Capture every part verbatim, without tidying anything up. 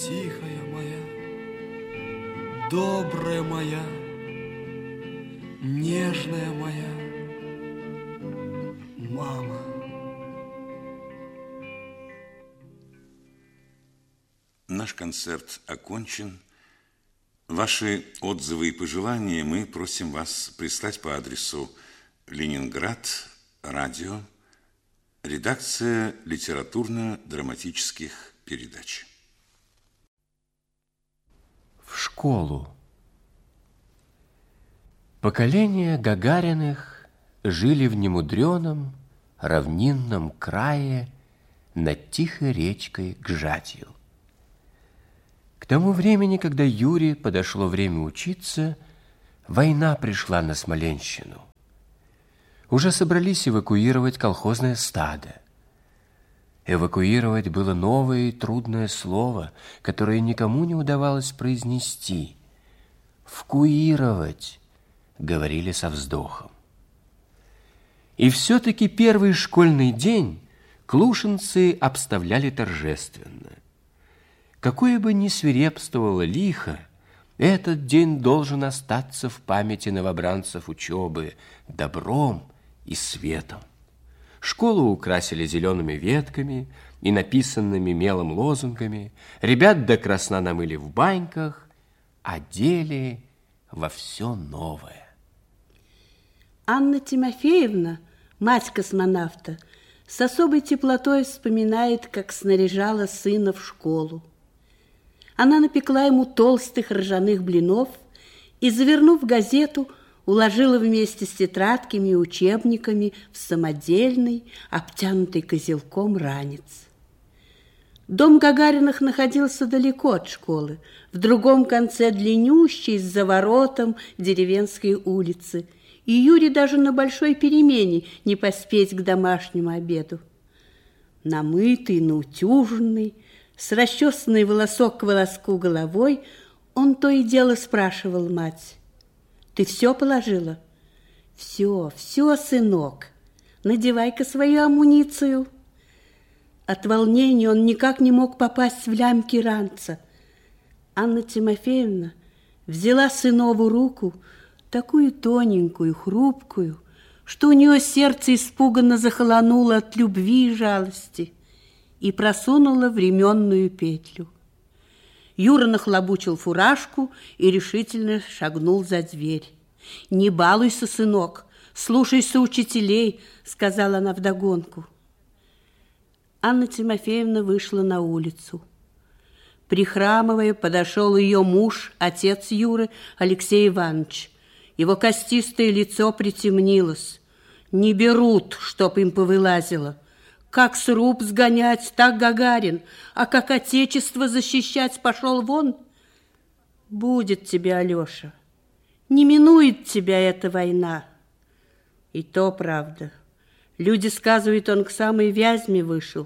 тихая моя, добрая моя, нежная моя мама. Наш концерт окончен. Ваши отзывы и пожелания мы просим вас прислать по адресу Ленинград, радио, редакция литературно-драматических передач. В школу. Поколения Гагариных жили в немудреном, равнинном крае над тихой речкой Гжатью. К тому времени, когда Юре подошло время учиться, война пришла на Смоленщину. Уже собрались эвакуировать колхозное стадо. Эвакуировать было новое и трудное слово, которое никому не удавалось произнести. «Вкуировать», — говорили со вздохом. И все-таки первый школьный день клушинцы обставляли торжественно. Какое бы ни свирепствовало лихо, этот день должен остаться в памяти новобранцев учебы добром и светом. Школу украсили зелеными ветками и написанными мелом лозунгами, ребят до красна намыли в баньках, одели во все новое. Анна Тимофеевна, мать космонавта, с особой теплотой вспоминает, как снаряжала сына в школу. Она напекла ему толстых ржаных блинов и, завернув газету, уложила вместе с тетрадками и учебниками в самодельный, обтянутый козелком ранец. Дом Гагариных находился далеко от школы, в другом конце длиннющей с заворотом деревенской улицы, и Юре даже на большой перемене не поспеть к домашнему обеду. Намытый, наутюженный, с расчесанной волосок к волоску головой, он то и дело спрашивал мать: «Ты все положила?» «Все, все, сынок. Надевай-ка свою амуницию». От волнения он никак не мог попасть в лямки ранца. Анна Тимофеевна взяла сынову руку, такую тоненькую, хрупкую, что у нее сердце испуганно захолонуло от любви и жалости, и просунула в ременную петлю. Юра нахлобучил фуражку и решительно шагнул за дверь. «Не балуйся, сынок, слушайся учителей», — сказала она вдогонку. Анна Тимофеевна вышла на улицу. Прихрамывая, подошел ее муж, отец Юры, Алексей Иванович. Его костистое лицо притемнилось. «Не берут, чтоб им повылазило. Как сруб сгонять, так Гагарин, а как отечество защищать пошел вон. Будет тебе, Алеша, не минует тебя эта война». И то правда. Люди сказывают, он к самой Вязьме вышел.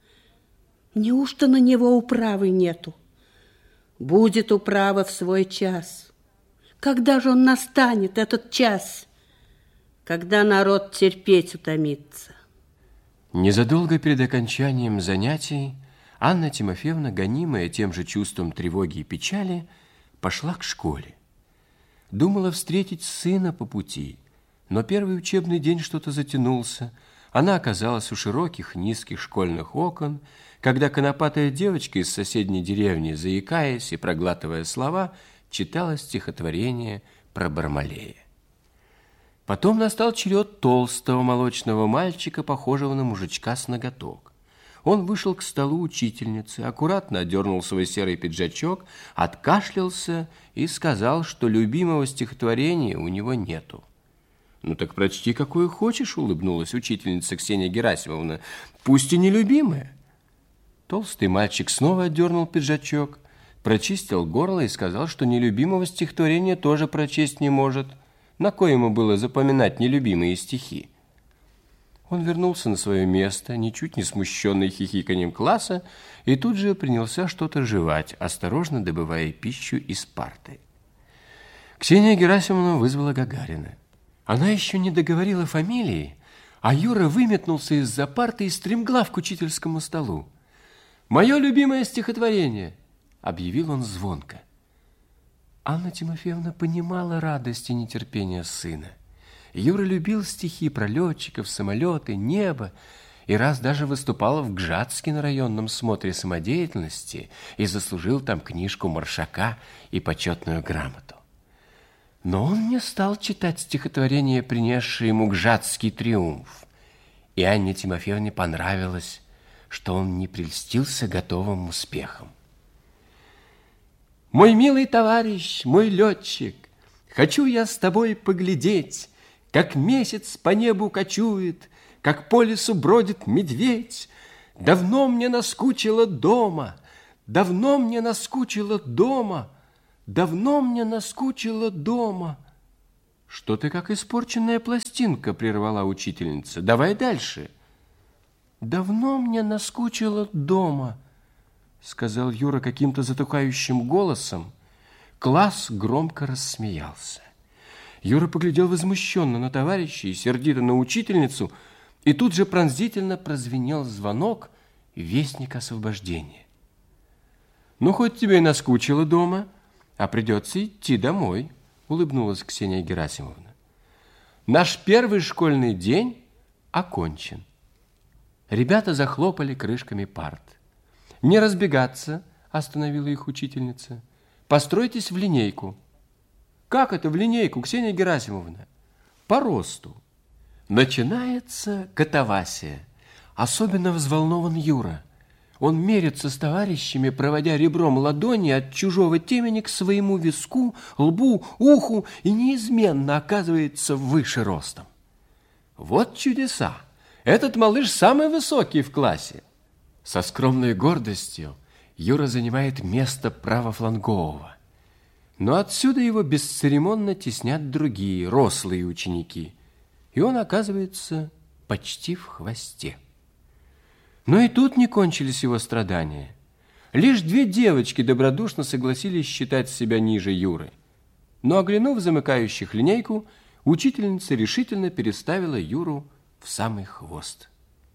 Неужто на него управы нету? Будет управа в свой час. Когда же он настанет, этот час? Когда народ терпеть утомится. Незадолго перед окончанием занятий Анна Тимофеевна, гонимая тем же чувством тревоги и печали, пошла к школе. Думала встретить сына по пути, но первый учебный день что-то затянулся. Она оказалась у широких низких школьных окон, когда конопатая девочка из соседней деревни, заикаясь и проглатывая слова, читала стихотворение про Бармалея. Потом настал черед толстого молочного мальчика, похожего на мужичка с ноготок. Он вышел к столу учительницы, аккуратно одернул свой серый пиджачок, откашлялся и сказал, что любимого стихотворения у него нету. «Ну так прочти, какое хочешь», — улыбнулась учительница Ксения Герасимовна, «пусть и нелюбимое». Толстый мальчик снова отдернул пиджачок, прочистил горло и сказал, что нелюбимого стихотворения тоже прочесть не может. На кое ему было запоминать нелюбимые стихи? Он вернулся на свое место, ничуть не смущенный хихиканьем класса, и тут же принялся что-то жевать, осторожно добывая пищу из парты. Ксения Герасимовна вызвала Гагарина. Она еще не договорила фамилии, а Юра выметнулся из-за парты и стремглав к учительскому столу. «Мое любимое стихотворение! объявил он звонко. Анна Тимофеевна понимала радость и нетерпение сына. Юра любил стихи про летчиков, самолеты, небо, и раз даже выступал в Гжатске на районном смотре самодеятельности и заслужил там книжку Маршака и почетную грамоту. Но он не стал читать стихотворение, принесшее ему Гжатский триумф, и Анне Тимофеевне понравилось, что он не прельстился готовым успехом. «Мой милый товарищ, мой летчик, хочу я с тобой поглядеть, как месяц по небу кочует, как по лесу бродит медведь. Давно мне наскучило дома, давно мне наскучило дома, давно мне наскучило дома». «Что ты как испорченная пластинка?» — прервала учительница. «Давай дальше». «Давно мне наскучило дома», — сказал Юра каким-то затухающим голосом. Класс громко рассмеялся. Юра поглядел возмущенно на товарища и сердито на учительницу, и тут же пронзительно прозвенел звонок, вестник освобождения. «Ну, хоть тебе и наскучило дома, а придется идти домой», — улыбнулась Ксения Герасимовна. «Наш первый школьный день окончен». Ребята захлопали крышками парт. «Не разбегаться», — остановила их учительница. «Постройтесь в линейку». «Как это в линейку, Ксения Герасимовна?» «По росту». Начинается катавасия. Особенно взволнован Юра. Он мерится с товарищами, проводя ребром ладони от чужого темени к своему виску, лбу, уху, и неизменно оказывается выше ростом. Вот чудеса! Этот малыш самый высокий в классе. Со скромной гордостью Юра занимает место правофлангового. Но отсюда его бесцеремонно теснят другие, рослые ученики, и он оказывается почти в хвосте. Но и тут не кончились его страдания. Лишь две девочки добродушно согласились считать себя ниже Юры. Но, оглянув замыкающих линейку, учительница решительно переставила Юру в самый хвост.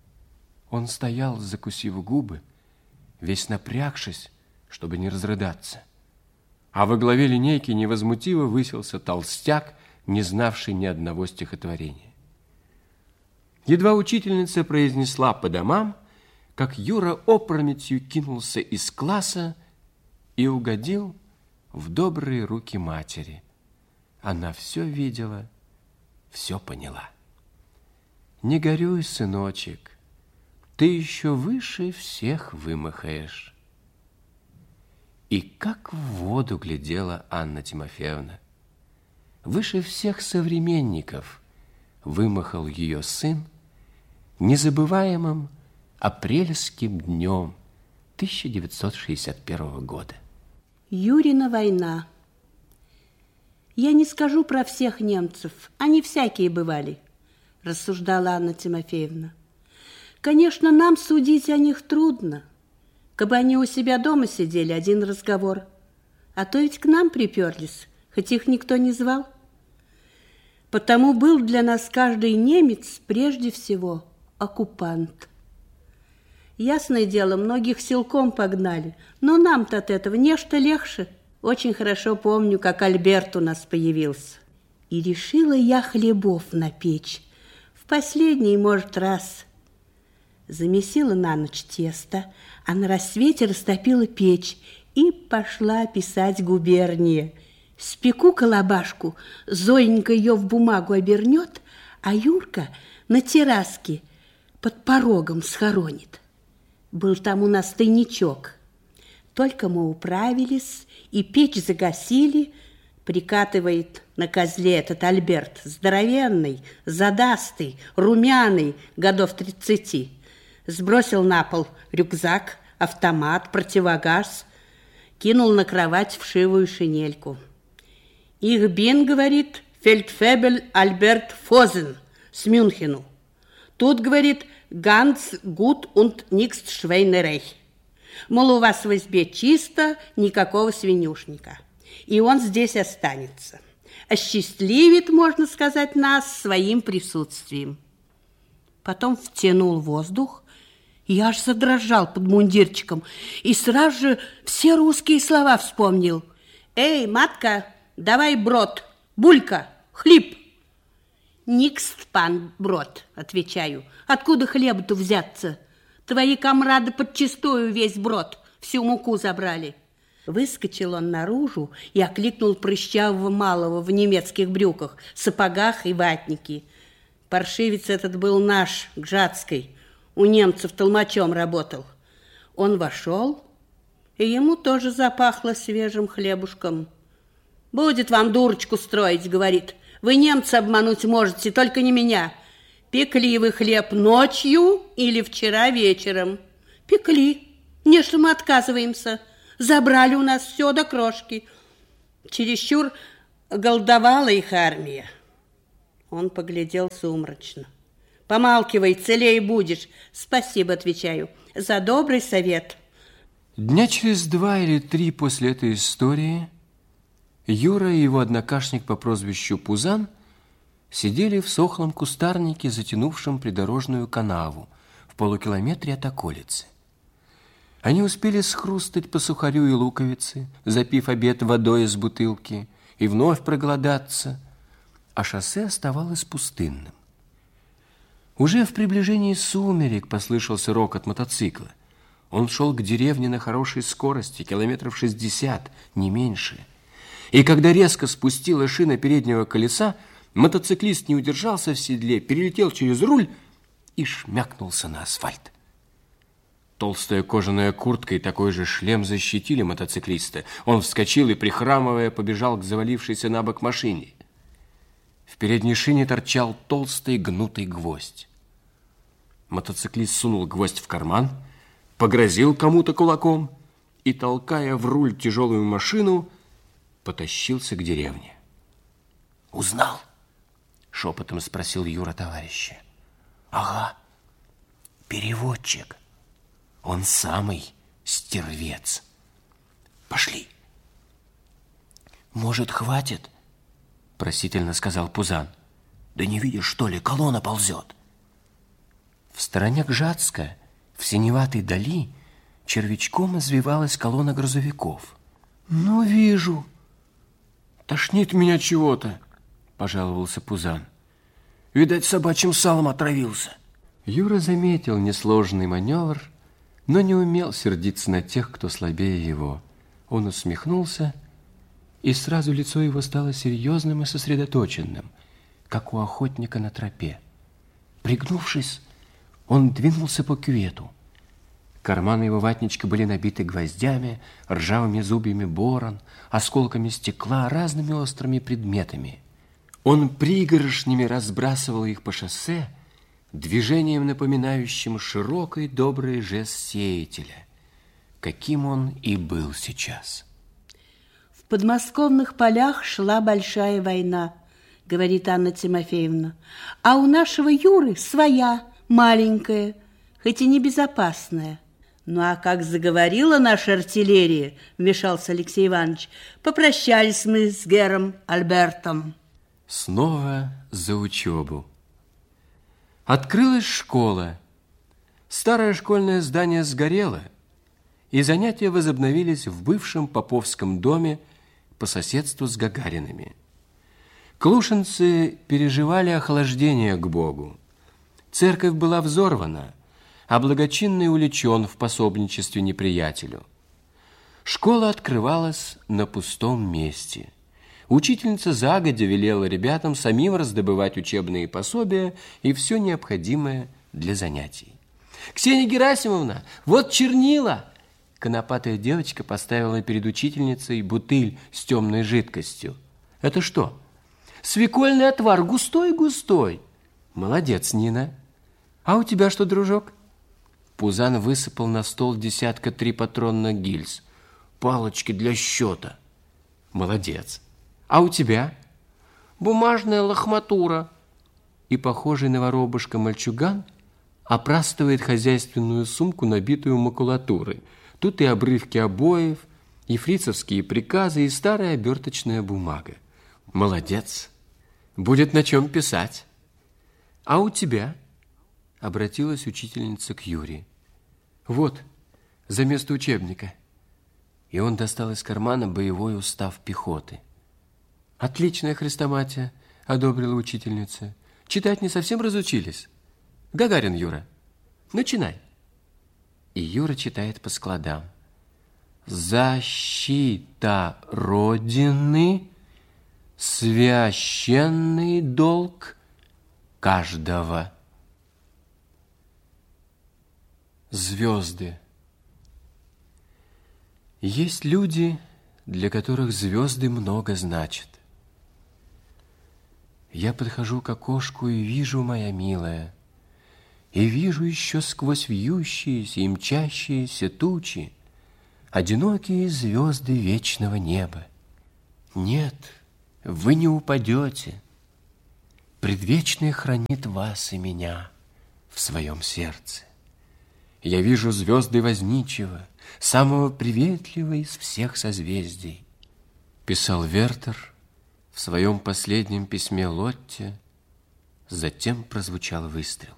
Он стоял, закусив губы, весь напрягшись, чтобы не разрыдаться. А во главе линейки невозмутимо высился толстяк, не знавший ни одного стихотворения. Едва учительница произнесла по домам, как Юра опрометью кинулся из класса и угодил в добрые руки матери. Она все видела, все поняла. «Не горюй, сыночек, ты еще выше всех вымахаешь». И как в воду глядела Анна Тимофеевна. Выше всех современников вымахал ее сын незабываемым апрельским днем тысяча девятьсот шестьдесят первого года. Юрина война. Я не скажу про всех немцев, они всякие бывали, рассуждала Анна Тимофеевна. Конечно, нам судить о них трудно. Кабы они у себя дома сидели, один разговор. А то ведь к нам приперлись, хоть их никто не звал. Потому был для нас каждый немец прежде всего оккупант. Ясное дело, многих силком погнали, но нам-то от этого нечто легче. Очень хорошо помню, как Альберт у нас появился. И решила я хлебов напечь. В последний, может, раз. Замесила на ночь тесто, а на рассвете растопила печь и пошла писать губернии. Спеку колобашку, Зоенька ее в бумагу обернет, а Юрка на терраске под порогом схоронит. Был там у нас тайничок. Только мы управились и печь загасили, прикатывает на козле этот Альберт, здоровенный, задастый, румяный, годов тридцати. Сбросил на пол рюкзак, автомат, противогаз, кинул на кровать вшивую шинельку. «Их бин, — говорит, — фельдфебель Альберт Фозен с Мюнхену. Тут, — говорит, — ганц гуд und никст швейнерей. Мол, у вас в избе чисто, никакого свинюшника. И он здесь останется. Осчастливит, можно сказать, нас своим присутствием». Потом втянул воздух Я аж задрожал под мундирчиком и сразу же все русские слова вспомнил. «Эй, матка, давай брод, булька, хлеб!» «Никст, пан брод», отвечаю. «Откуда хлеба-то взяться? Твои комрады подчистую весь брод, всю муку забрали». Выскочил он наружу и окликнул прыщавого малого в немецких брюках, сапогах и ватнике. Паршивец этот был наш, Гжатский, у немцев толмачом работал. Он вошел, и ему тоже запахло свежим хлебушком. «Будет вам дурочку строить», — говорит. «Вы немца обмануть можете, только не меня. Пекли вы хлеб ночью или вчера вечером?» «Пекли. Не, что мы отказываемся. Забрали у нас все до крошки. Чересчур голодовала их армия». Он поглядел сумрачно. «Помалкивай, целей будешь». «Спасибо», отвечаю, за добрый совет. Дня через два или три после этой истории Юра и его однокашник по прозвищу Пузан сидели в сохлом кустарнике, затянувшем придорожную канаву в полукилометре от околицы. Они успели схрустать по сухарю и луковице, запив обед водой из бутылки, и вновь проголодаться, а шоссе оставалось пустынным. Уже в приближении сумерек послышался рокот мотоцикла. Он шел к деревне на хорошей скорости, километров шестьдесят, не меньше. И когда резко спустила шина переднего колеса, мотоциклист не удержался в седле, перелетел через руль и шмякнулся на асфальт. Толстая кожаная куртка и такой же шлем защитили мотоциклиста. Он вскочил и, прихрамывая, побежал к завалившейся на бок машине. В передней шине торчал толстый гнутый гвоздь. Мотоциклист сунул гвоздь в карман, погрозил кому-то кулаком и, толкая в руль тяжелую машину, потащился к деревне. «Узнал?» — шепотом спросил Юра товарища. «Ага, переводчик. Он самый стервец. Пошли». «Может, хватит?» — просительно сказал Пузан. «Да не видишь, что ли, колонна ползет». В стороне Гжатска, в синеватой дали, червячком извивалась колонна грузовиков. «Ну, вижу. Тошнит меня чего-то», — пожаловался Пузан. «Видать, собачьим салом отравился». Юра заметил несложный маневр, но не умел сердиться на тех, кто слабее его. Он усмехнулся, и сразу лицо его стало серьезным и сосредоточенным, как у охотника на тропе. Пригнувшись, он двинулся по кювету. Карманы его ватничка были набиты гвоздями, ржавыми зубьями борон, осколками стекла, разными острыми предметами. Он пригоршнями разбрасывал их по шоссе, движением, напоминающим широкий добрый жест сеятеля, каким он и был сейчас. В подмосковных полях шла большая война, говорит Анна Тимофеевна, а у нашего Юры своя, маленькая, хоть и небезопасная. Ну, а как заговорила наша артиллерия, вмешался Алексей Иванович, попрощались мы с гером Альбертом. Снова за учебу. Открылась школа. Старое школьное здание сгорело, и занятия возобновились в бывшем поповском доме по соседству с Гагариными. Клушинцы переживали охлаждение к Богу. Церковь была взорвана, а благочинный уличен в пособничестве неприятелю. Школа открывалась на пустом месте. Учительница загодя велела ребятам самим раздобывать учебные пособия и все необходимое для занятий. «Ксения Герасимовна, вот чернила!» Конопатая девочка поставила перед учительницей бутыль с темной жидкостью. «Это что?» «Свекольный отвар, густой-густой». «Молодец, Нина. А у тебя что, дружок?» Пузан высыпал на стол десятка три патронных гильз. «Палочки для счета». «Молодец. А у тебя?» «Бумажная лохматура». И похожий на воробушка мальчуган опрастывает хозяйственную сумку, набитую макулатурой. Тут и обрывки обоев, и фрицевские приказы, и старая оберточная бумага. «Молодец. Будет на чем писать». «А у тебя?» — обратилась учительница к Юре. Вот, за место учебника. И он достал из кармана боевой устав пехоты. Отличная хрестоматия, одобрила учительница. Читать не совсем разучились. Гагарин, Юра, начинай. И Юра читает по складам. Защита Родины, священный долг каждого. Звезды. Есть люди, для которых звезды много значат. Я подхожу к окошку и вижу, моя милая, и вижу еще сквозь вьющиеся и мчащиеся тучи одинокие звезды вечного неба. Нет, вы не упадете. Предвечный хранит вас и меня в своем сердце. Я вижу звезды возничего, самого приветливого из всех созвездий, писал Вертер в своем последнем письме Лотте. Затем прозвучал выстрел.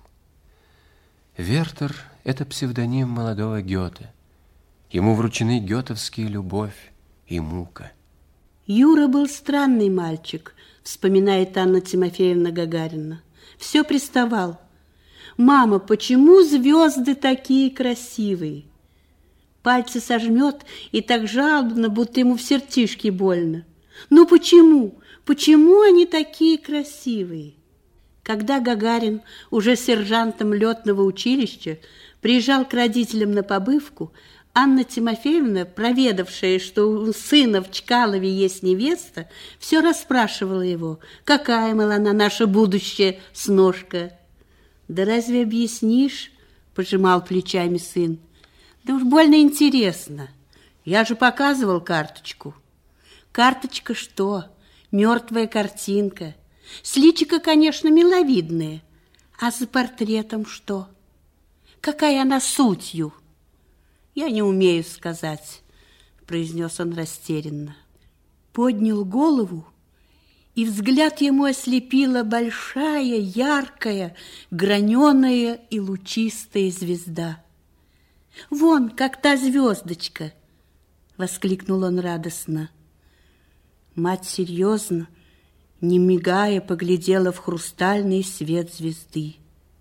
Вертер – это псевдоним молодого Гёте. Ему вручены гётовские любовь и мука. Юра был странный мальчик, вспоминает Анна Тимофеевна Гагарина. Все приставал. «Мама, почему звезды такие красивые?» Пальцы сожмет и так жалобно, будто ему в сердцишке больно. «Ну почему? Почему они такие красивые?» Когда Гагарин, уже сержантом летного училища, приезжал к родителям на побывку, Анна Тимофеевна, проведавшая, что у сына в Чкалове есть невеста, все расспрашивала его, какая, мол, она наша будущая сношка. «Да разве объяснишь?» – пожимал плечами сын. «Да уж больно интересно. Я же показывал карточку». «Карточка что? Мертвая картинка. С личика, конечно, миловидная. А за портретом что? Какая она сутью?» «Я не умею сказать», – произнес он растерянно. Поднял голову, и взгляд ему ослепила большая, яркая, граненая и лучистая звезда. «Вон, как та звездочка!» – воскликнул он радостно. Мать серьезно, не мигая, поглядела в хрустальный свет звезды.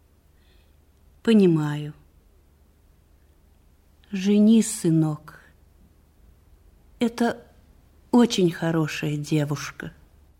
«Понимаю. Женись, сынок. Это очень хорошая девушка».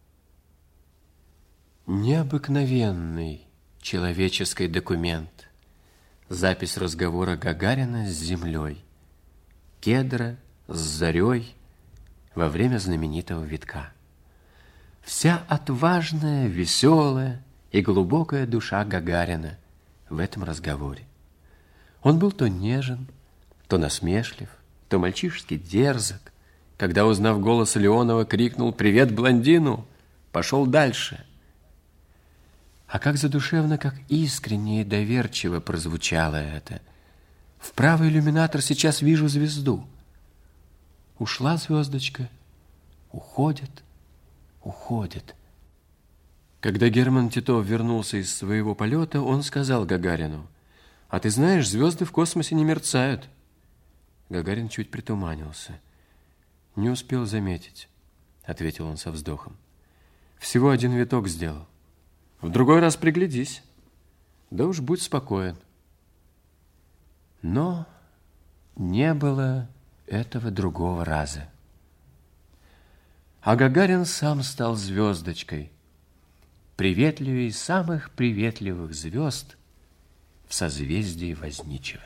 Необыкновенный человеческий документ. Запись разговора Гагарина с землей, Кедра с зарей во время знаменитого витка. Вся отважная, веселая и глубокая душа Гагарина в этом разговоре. Он был то нежен, то насмешлив, то мальчишески дерзок. Когда, узнав голос Леонова, крикнул «Привет блондину!», пошел дальше. А как задушевно, как искренне и доверчиво прозвучало это. В правый иллюминатор сейчас вижу звезду. Ушла звездочка, уходит, уходит. Когда Герман Титов вернулся из своего полета, он сказал Гагарину: «А ты знаешь, звезды в космосе не мерцают». Гагарин чуть притуманился. «Не успел заметить», — ответил он со вздохом. «Всего один виток сделал. В другой раз приглядись. Да уж будь спокоен». Но не было этого другого раза. А Гагарин сам стал звездочкой, приветливее самых приветливых звезд в созвездии Возничего.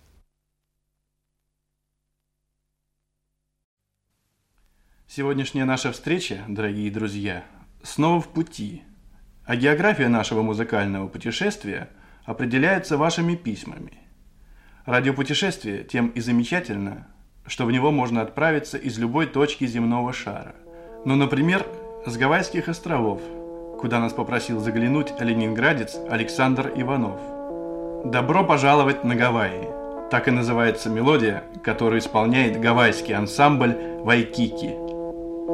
Сегодняшняя наша встреча, дорогие друзья, снова в пути. А география нашего музыкального путешествия определяется вашими письмами. Радиопутешествие тем и замечательно, что в него можно отправиться из любой точки земного шара. Ну, например, с Гавайских островов, куда нас попросил заглянуть ленинградец Александр Иванов. «Добро пожаловать на Гавайи» – так и называется мелодия, которую исполняет гавайский ансамбль «Вайкики».